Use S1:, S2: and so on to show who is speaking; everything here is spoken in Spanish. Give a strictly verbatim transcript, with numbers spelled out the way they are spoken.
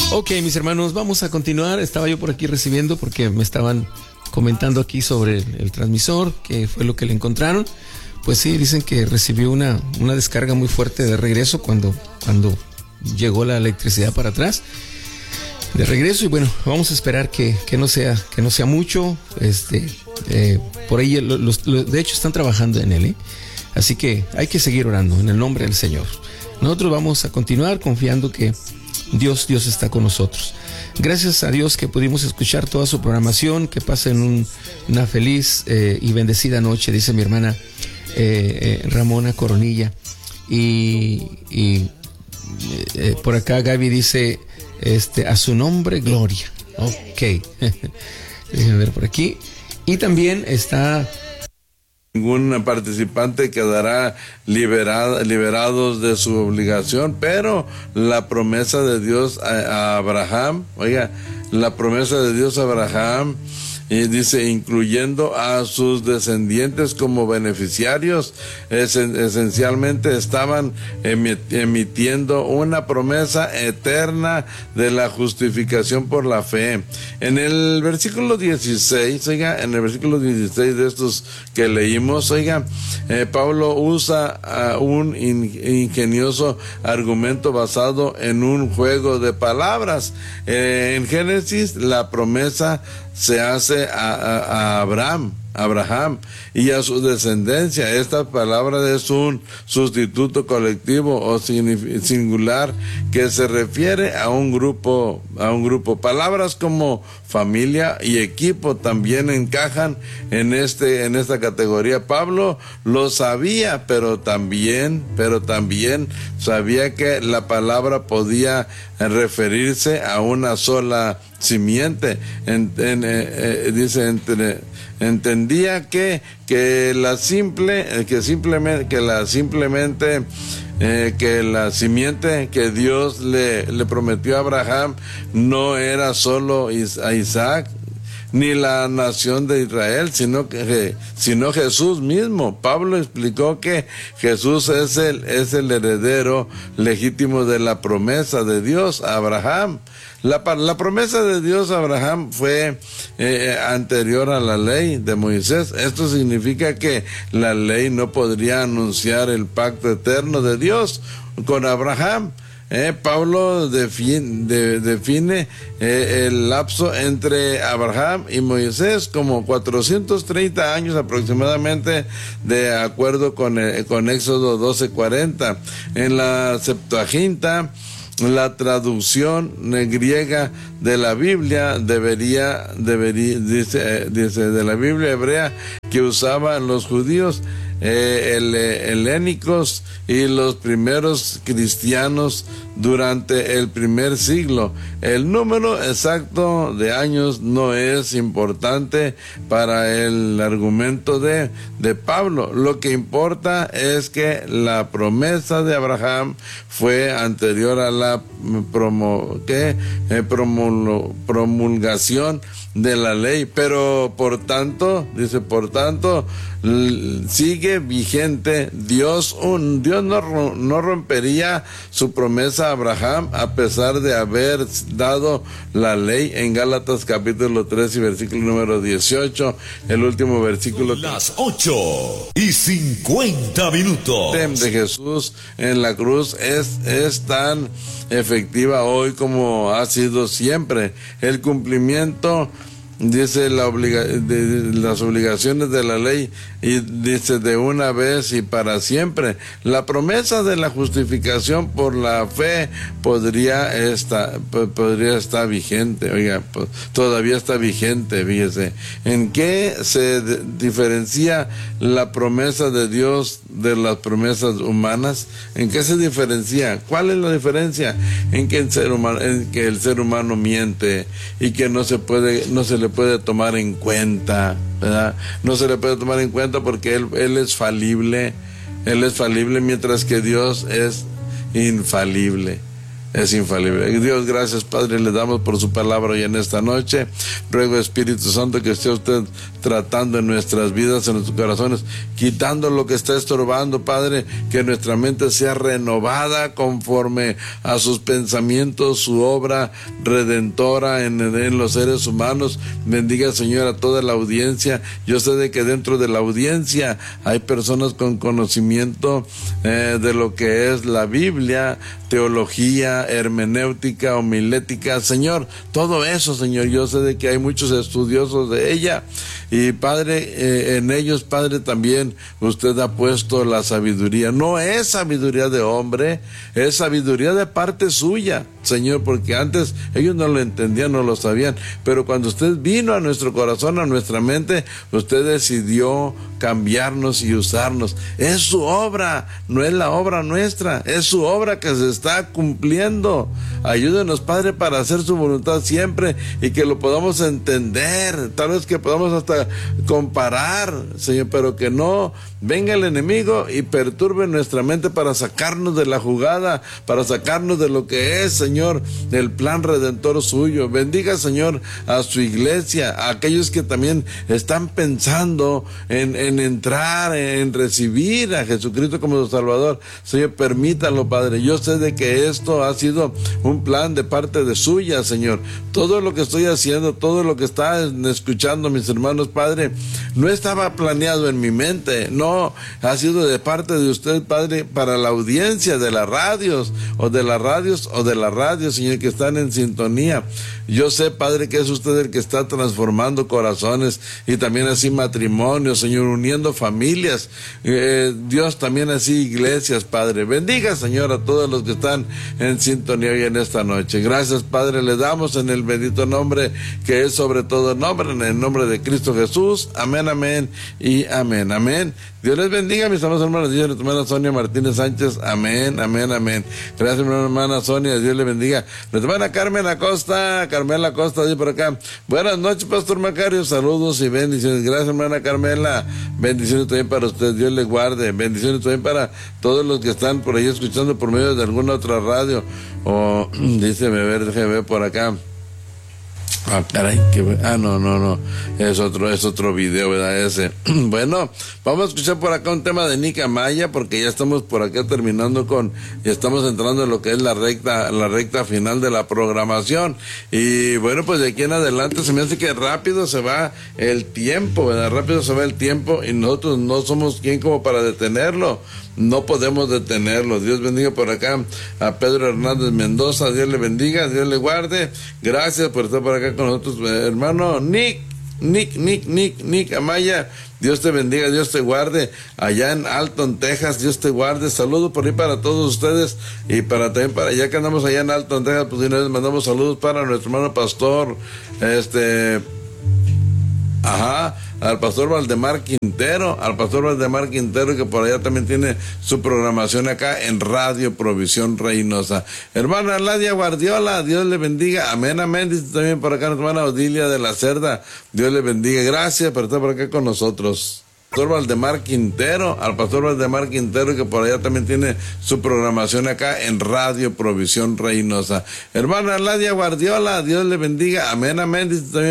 S1: Ok, mis hermanos, vamos a continuar. Estaba yo por aquí recibiendo porque me estaban comentando aquí sobre el, el transmisor, que fue lo que le encontraron. Pues sí, dicen que recibió una, una descarga muy fuerte de regreso cuando, cuando llegó la electricidad para atrás. De regreso, y bueno, vamos a esperar que, que no sea, que no sea mucho. Este, eh, por ahí, los, los, de hecho, están trabajando en él, ¿eh? Así que hay que seguir orando en el nombre del Señor. Nosotros vamos a continuar confiando que Dios, Dios está con nosotros. Gracias a Dios que pudimos escuchar toda su programación. Que pasen un, una feliz eh, y bendecida noche, dice mi hermana eh, eh, Ramona Coronilla. Y, y eh, por acá Gaby dice, este, a su nombre, gloria. Ok. Déjenme ver por aquí. Y también está...
S2: Ningún participante quedará liberado, liberados de su obligación, pero la promesa de Dios a, a Abraham, oiga, la promesa de Dios a Abraham, y dice, incluyendo a sus descendientes como beneficiarios, es, esencialmente estaban emitiendo una promesa eterna de la justificación por la fe. En el versículo dieciséis, oiga, en el versículo dieciséis de estos que leímos, oiga, eh, Pablo usa uh, un in, ingenioso argumento basado en un juego de palabras. Eh, en Génesis, la promesa se hace a, a, a Abraham, Abraham y a su descendencia. Esta palabra es un sustituto colectivo o singular que se refiere a un grupo, a un grupo. Palabras como familia y equipo también encajan en este, en esta categoría. Pablo lo sabía, pero también, pero también sabía que la palabra podía referirse a una sola simiente. En, en, eh, eh, dice entre, entendía que que la simple que simplemente que la simplemente eh, que la simiente que Dios le, le prometió a Abraham no era solo a Isaac ni la nación de Israel, sino que sino Jesús mismo. Pablo explicó que Jesús es el es el heredero legítimo de la promesa de Dios a Abraham. La, la promesa de Dios a Abraham fue eh, anterior a la ley de Moisés. Esto significa que la ley no podría anunciar el pacto eterno de Dios con Abraham. Eh, Pablo define, de, define eh, el lapso entre Abraham y Moisés como cuatrocientos treinta años aproximadamente, de acuerdo con, eh, con Éxodo doce cuarenta. En la Septuaginta, la traducción griega de la Biblia debería, debería dice, dice de la Biblia hebrea que usaban los judíos, eh, el, helénicos y los primeros cristianos durante el primer siglo. El número exacto de años no es importante para el argumento de, de Pablo. Lo que importa es que la promesa de Abraham fue anterior a la promo, ¿qué? Eh, promul, promulgación de la ley, pero por tanto, dice, por tanto, sigue vigente. Dios, un, Dios no, no rompería su promesa a Abraham a pesar de haber dado la ley. En Gálatas capítulo tres y versículo número dieciocho, el último versículo.
S3: Las ocho y cincuenta minutos.
S2: De Jesús en la cruz es, es tan efectiva hoy como ha sido siempre. El cumplimiento, dice, la obliga de, de las obligaciones de la ley, y dice, de una vez y para siempre. La promesa de la justificación por la fe podría estar, podría estar vigente. Oiga, pues, todavía está vigente, fíjese. ¿En qué se de, diferencia la promesa de Dios de las promesas humanas? ¿En qué se diferencia? ¿Cuál es la diferencia? En que el ser humano, en que el ser humano miente y que no se puede, no se le puede tomar en cuenta, ¿verdad? No se le puede tomar en cuenta porque él, él es falible, él es falible, mientras que Dios es infalible. es infalible. Dios, gracias, Padre, le damos por su palabra hoy en esta noche. Ruego, Espíritu Santo, que esté usted tratando en nuestras vidas, en nuestros corazones, quitando lo que está estorbando, Padre, que nuestra mente sea renovada conforme a sus pensamientos, su obra redentora en, en los seres humanos. Bendiga, Señor, a toda la audiencia. Yo sé de que dentro de la audiencia hay personas con conocimiento eh, de lo que es la Biblia, teología, hermenéutica, homilética, Señor, todo eso, Señor, yo sé de que hay muchos estudiosos de ella, y Padre, eh, en ellos, Padre, también usted ha puesto la sabiduría. No es sabiduría de hombre, es sabiduría de parte suya, Señor, porque antes ellos no lo entendían, no lo sabían, pero cuando usted vino a nuestro corazón, a nuestra mente, usted decidió cambiarnos y usarnos. Es su obra, no es la obra nuestra, es su obra que se está cumpliendo. Ayúdenos, Padre, para hacer su voluntad siempre, y que lo podamos entender, tal vez que podamos hasta comparar, Señor, pero que no venga el enemigo y perturbe nuestra mente para sacarnos de la jugada, para sacarnos de lo que es, Señor, el plan redentor suyo. Bendiga, Señor, a su iglesia, a aquellos que también están pensando en, en entrar, en recibir a Jesucristo como su Salvador. Señor, permítalo, Padre. Yo sé de que esto ha sido un plan de parte de suya, Señor. Todo lo que estoy haciendo, todo lo que están escuchando mis hermanos, Padre, no estaba planeado en mi mente, no, ha sido de parte de usted, Padre, para la audiencia de las radios, o de las radios, o de las radios, Señor, que están en sintonía. Yo sé, Padre, que es usted el que está transformando corazones, y también así matrimonios, Señor, uniendo familias, eh, Dios, también así iglesias, Padre. Bendiga, Señor, a todos los que están en sintonía hoy en esta noche. Gracias, Padre, le damos en el bendito nombre que es sobre todo nombre, en el nombre de Cristo Jesús. Amén, amén y amén, amén. Dios les bendiga, mis amados hermanos. Dios, nuestra hermana Sonia Martínez Sánchez. Amén, amén, amén. Gracias, mi hermana Sonia. Dios le bendiga. Nuestra hermana Carmen Acosta, Carmela Acosta, dice por acá. Buenas noches, Pastor Macario. Saludos y bendiciones. Gracias, hermana Carmela. Bendiciones también para usted. Dios le guarde. Bendiciones también para todos los que están por ahí escuchando por medio de alguna otra radio. O, dice, a ver, déjeme ver por acá. Ah, caray, que, ah, no, no, no, es otro, es otro video, ¿verdad? Ese. Bueno, vamos a escuchar por acá un tema de Nick Amaya, porque ya estamos por acá terminando con, ya estamos entrando en lo que es la recta, la recta final de la programación. Y bueno, pues de aquí en adelante se me hace que rápido se va el tiempo, ¿verdad? Rápido se va el tiempo, y nosotros no somos quien como para detenerlo. No podemos detenerlo. Dios bendiga por acá a Pedro Hernández Mendoza. Dios le bendiga, Dios le guarde. Gracias por estar por acá con nosotros, hermano Nick, Nick, Nick, Nick, Nick Amaya. Dios te bendiga, Dios te guarde. Allá en Alton, Texas, Dios te guarde. Saludos por ahí para todos ustedes, y para también para allá que andamos allá en Alton, Texas, pues una vez mandamos saludos para nuestro hermano pastor, este... Ajá, al pastor Valdemar Quintero, al pastor Valdemar Quintero, que por allá también tiene su programación acá en Radio Provisión Reynosa. Hermana Ladia Guardiola, Dios le bendiga, amén, amén. Dice también por acá nuestra hermana Odilia de la Cerda, Dios le bendiga, gracias por estar por acá con nosotros. Pastor Valdemar Quintero, al pastor Valdemar Quintero, que por allá también tiene su programación acá en Radio Provisión Reynosa. Hermana Ladia Guardiola, Dios le bendiga, amén, amén. Dice también